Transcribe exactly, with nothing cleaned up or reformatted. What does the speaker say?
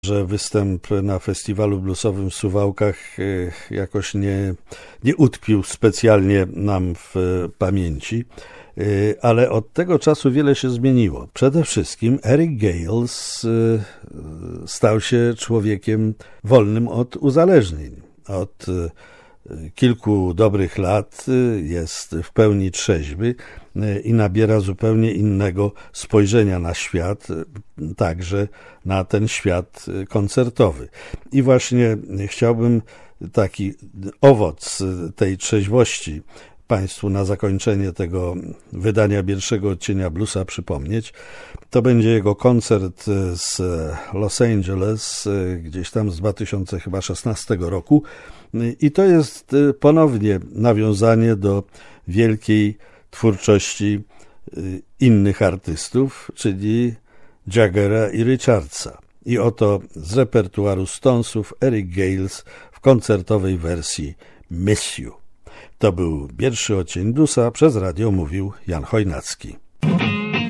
że występ na festiwalu bluesowym w Suwałkach jakoś nie, nie utkwił specjalnie nam w pamięci, ale od tego czasu wiele się zmieniło. Przede wszystkim Eric Gales stał się człowiekiem wolnym od uzależnień. Od kilku dobrych lat jest w pełni trzeźwy i nabiera zupełnie innego spojrzenia na świat, także na ten świat koncertowy. I właśnie chciałbym taki owoc tej trzeźwości Państwu na zakończenie tego wydania pierwszego odcienia bluesa przypomnieć. To będzie jego koncert z Los Angeles, gdzieś tam z dwa tysiące szesnastego roku. I to jest ponownie nawiązanie do wielkiej twórczości innych artystów, czyli Jaggera i Richardsa. I oto z repertuaru Stonesów Eric Gales w koncertowej wersji Miss You. To był pierwszy odcień bluesa, przez radio mówił Jan Chojnacki.